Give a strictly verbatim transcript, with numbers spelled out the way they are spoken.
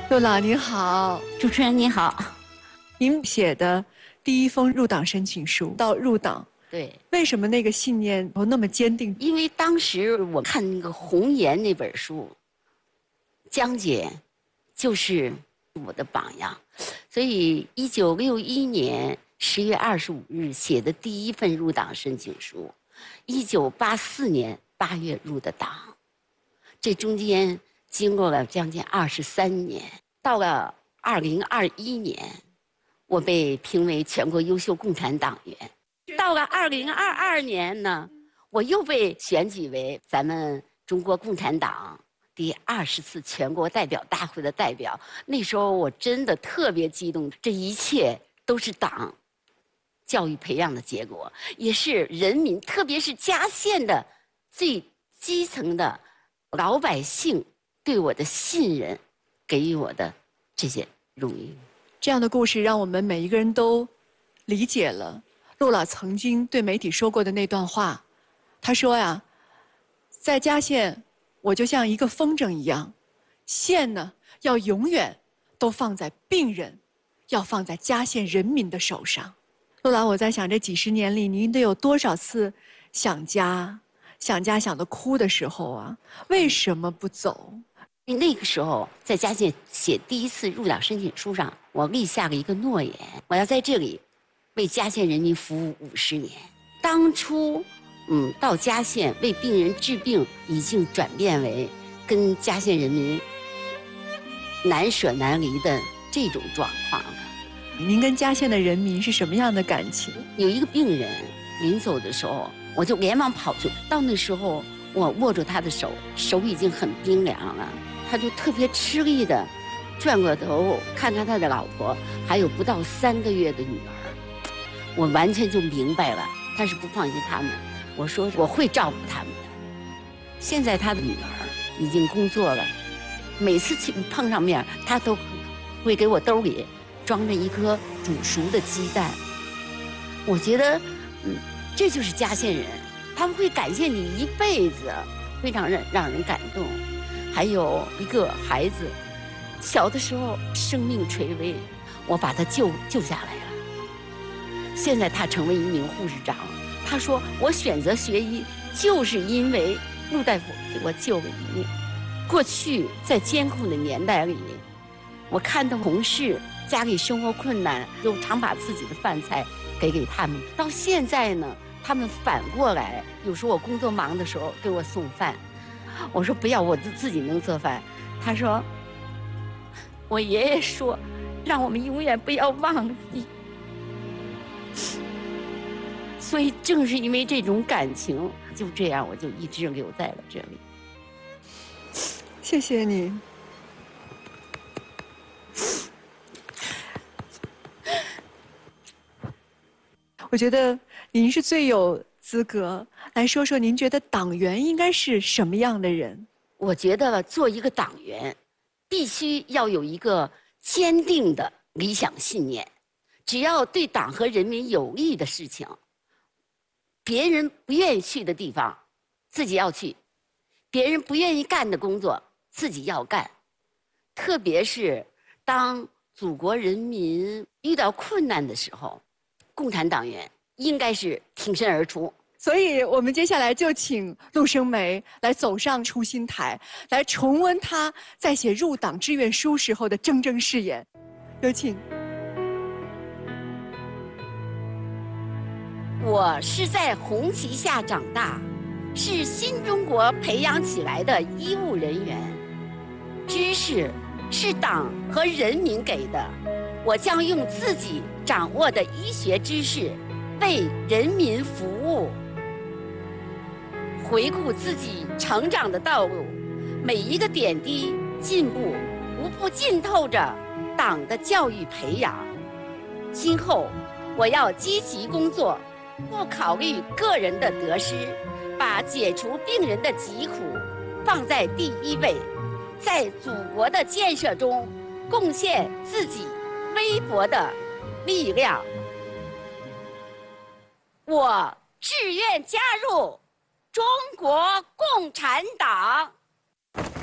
陆老您好， 主持人您好。 您写的第一封入党申请书到入党， 对， 为什么那个信念都那么坚定？ 因为当时我看那个《红岩》那本书，江姐就是我的榜样，所以一九六一年十月二十五日写的第一份入党申请书，一九八四年八月入的党，这中间经过了将近二十三年，到了二零二一年，我被评为全国优秀共产党员。到了二零二二年呢，我又被选举为咱们中国共产党第二十次全国代表大会的代表。那时候我真的特别激动，这一切都是党教育培养的结果，也是人民，特别是嘉县的最基层的老百姓对我的信任，给予我的这些荣誉。 这样的故事让我们每一个人都理解了陆老曾经对媒体说过的那段话。他说呀，在嘉县我就像一个风筝一样，线呢要永远都放在病人，要放在嘉县人民的手上。陆老，我在想这几十年里您得有多少次想家想家想得哭的时候啊？为什么不走？ 那个时候在嘉县写第一次入党申请书上，我立下了一个诺言，我要在这里为嘉县人民服务五十年。当初嗯，到嘉县为病人治病，已经转变为跟嘉县人民难舍难离的这种状况了。 您跟嘉县的人民是什么样的感情？ 有一个病人临走的时候，我就连忙跑去，到那时候我握住他的手，手已经很冰凉了，他就特别吃力的转过头看看他的老婆，还有不到三个月的女儿。我完全就明白了，他是不放心他们。我说我会照顾他们的。现在他的女儿已经工作了，每次去碰上面，他都会给我兜里装着一颗煮熟的鸡蛋。我觉得，嗯，这就是嘉县人，他们会感谢你一辈子，非常让让人感动。还有一个孩子，小的时候生命垂危，我把他救救下来了。现在他成为一名护士长。他说我选择学医就是因为陆大夫给我救了一命。过去在艰苦的年代里，我看到同事家里生活困难，就常把自己的饭菜给给他们。到现在呢，他们反过来，有时候我工作忙的时候给我送饭。我说不要，我自自己能做饭。他说我爷爷说让我们永远不要忘了你。所以正是因为这种感情，就这样我就一直留在了这里。 谢谢你。我觉得您是最有资格来说说，您觉得党员应该是什么样的人？ 我觉得做一个党员，必须要有一个坚定的理想信念。只要对党和人民有利的事情，别人不愿意去的地方，自己要去；别人不愿意干的工作，自己要干。特别是当祖国人民遇到困难的时候，共产党员应该是挺身而出。 所以我们接下来就请陆生梅来走上初心台，来重温她在写入党志愿书时候的铮铮誓言。有请。 我是在红旗下长大，是新中国培养起来的医务人员。知识是党和人民给的，我将用自己掌握的医学知识为人民服务。回顾自己成长的道路，每一个点滴进步，无不浸透着党的教育培养。今后我要积极工作，不考虑个人的得失，把解除病人的疾苦放在第一位，在祖国的建设中贡献自己微薄的力量。我志愿加入中国共产党。